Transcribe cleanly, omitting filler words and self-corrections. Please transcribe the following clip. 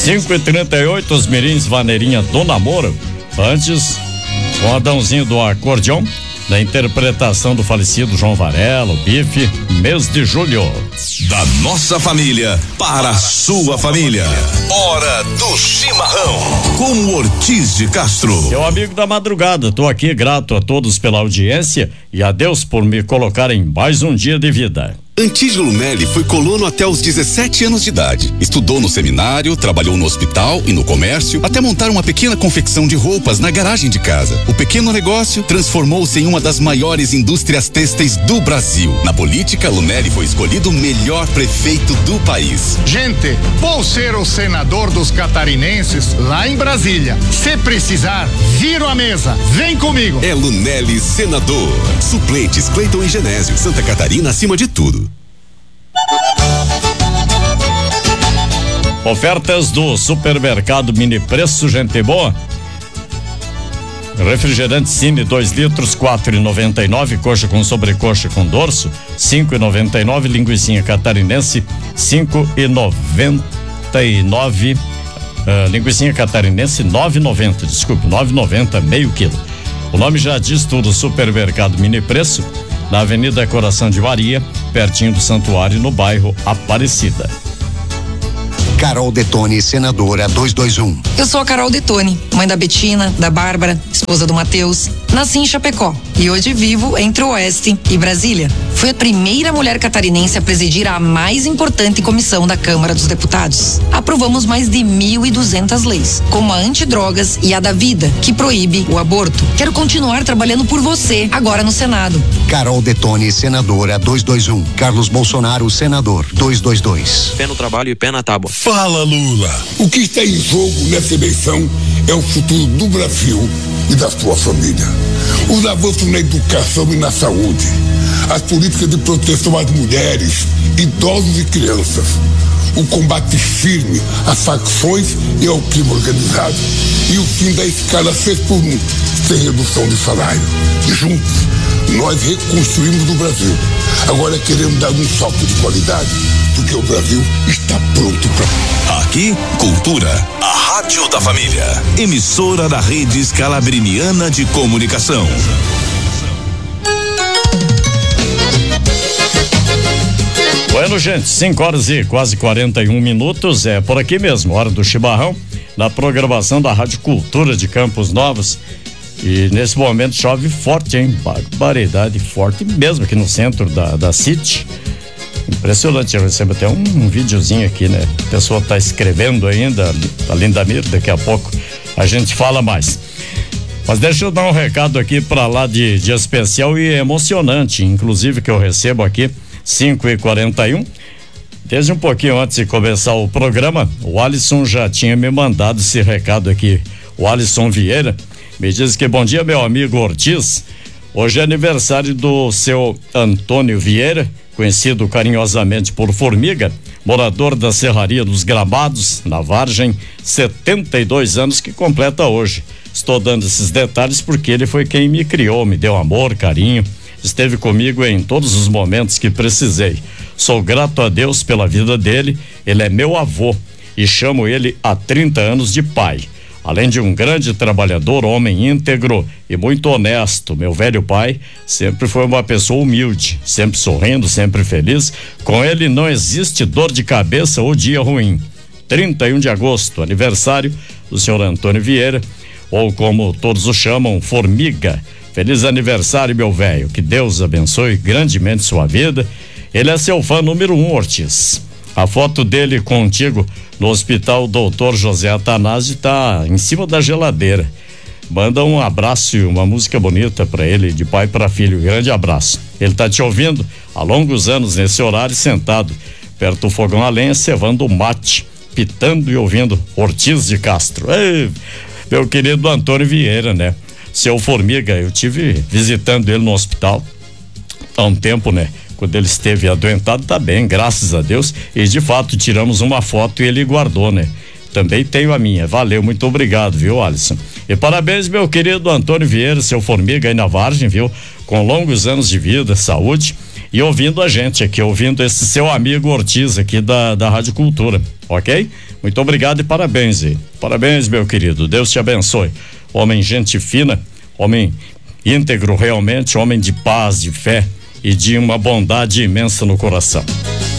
5h38, os mirins Vaneirinha do Namoro. Antes, o Adãozinho do acordeão, da interpretação do falecido João Varela, o Bife, mês de julho. Da nossa família para a sua família. Hora do chimarrão com o Ortiz de Castro. Seu amigo da madrugada, tô aqui grato a todos pela audiência e a Deus por me colocar em mais um dia de vida. Antídio Lunelli foi colono até os 17 anos de idade. Estudou no seminário, trabalhou no hospital e no comércio, até montar uma pequena confecção de roupas na garagem de casa. O pequeno negócio transformou-se em uma das maiores indústrias têxteis do Brasil. Na política, Lunelli foi escolhido o melhor prefeito do país. Gente, vou ser o senador dos catarinenses lá em Brasília. Se precisar, viro a mesa. Vem comigo. É Lunelli senador. Suplentes Cleiton e Genésio. Santa Catarina acima de tudo. Ofertas do supermercado Mini Preço, gente boa. Refrigerante Cine 2 litros, 4,99. Coxa com sobrecoxa com dorso, 5,99. Linguicinha catarinense, 5,99. Linguicinha catarinense, 9,90. Desculpe, 9,90, meio quilo. O nome já diz tudo, supermercado Mini Preço, na Avenida Coração de Maria, pertinho do Santuário, no bairro Aparecida. Carol Detone, senadora 221. Eu sou a Carol Detone, mãe da Betina, da Bárbara, esposa do Matheus. Nasci em Chapecó e hoje vivo entre o Oeste e Brasília. Fui a primeira mulher catarinense a presidir a mais importante comissão da Câmara dos Deputados. Aprovamos mais de 1.200 leis, como a antidrogas e a da vida, que proíbe o aborto. Quero continuar trabalhando por você, agora no Senado. Carol Detone, senadora 221. Carlos Bolsonaro, senador 222. Pé no trabalho e pé na tábua. Fala, Lula. O que está em jogo nessa eleição é o futuro do Brasil e da sua família. Os avanços na educação e na saúde, as políticas de proteção às mulheres, idosos e crianças, o combate firme às facções e ao crime organizado e o fim da escala 6 por 1, sem redução de salário. Juntos, nós reconstruímos o Brasil. Agora queremos dar um salto de qualidade, porque o Brasil está pronto para... Aqui, Cultura, a rádio da família. Emissora da Rede Scalabriniana de Comunicação. Bueno, gente, 5 horas e quase 41 minutos, é por aqui mesmo, hora do chimarrão, na programação da Rádio Cultura de Campos Novos. E nesse momento chove forte, hein? Barbaridade forte mesmo aqui no centro da City. Impressionante, eu recebo até um videozinho aqui, né? A pessoa tá escrevendo ainda, a Lindamir, daqui a pouco a gente fala mais. Mas deixa eu dar um recado aqui pra lá de dia especial e emocionante, inclusive que eu recebo aqui, 5h41. Desde um pouquinho antes de começar o programa, o Alisson já tinha me mandado esse recado aqui. O Alisson Vieira me diz que bom dia, meu amigo Ortiz. Hoje é aniversário do seu Antônio Vieira, conhecido carinhosamente por Formiga, morador da Serraria dos Gramados, na Vargem, 72 anos que completa hoje. Estou dando esses detalhes porque ele foi quem me criou, me deu amor, carinho, esteve comigo em todos os momentos que precisei. Sou grato a Deus pela vida dele, ele é meu avô e chamo ele há 30 anos de pai. Além de um grande trabalhador, homem íntegro e muito honesto, meu velho pai sempre foi uma pessoa humilde, sempre sorrindo, sempre feliz. Com ele não existe dor de cabeça ou dia ruim. 31 de agosto, aniversário do senhor Antônio Vieira, ou como todos o chamam, Formiga. Feliz aniversário, meu velho, que Deus abençoe grandemente sua vida. Ele é seu fã número 1, Ortiz. A foto dele contigo no Hospital Dr. José Atanásio tá em cima da geladeira. Manda um abraço e uma música bonita para ele, de pai para filho. Grande abraço. Ele tá te ouvindo há longos anos nesse horário, sentado perto do fogão a lenha, cevando mate, pitando e ouvindo Ortiz de Castro. Ei, meu querido Antônio Vieira, né? Seu Formiga, eu tive visitando ele no hospital há um tempo, né? Quando ele esteve adoentado, tá bem, graças a Deus. E de fato tiramos uma foto e ele guardou, né? Também tenho a minha. Valeu, muito obrigado, viu, Alisson? E parabéns, meu querido Antônio Vieira, seu Formiga aí na Vargem, viu? Com longos anos de vida, saúde e ouvindo a gente aqui, ouvindo esse seu amigo Ortiz aqui da Rádio Cultura, ok? Muito obrigado e parabéns, hein? Parabéns, meu querido, Deus te abençoe. Homem gente fina, homem íntegro realmente, homem de paz, de fé e de uma bondade imensa no coração.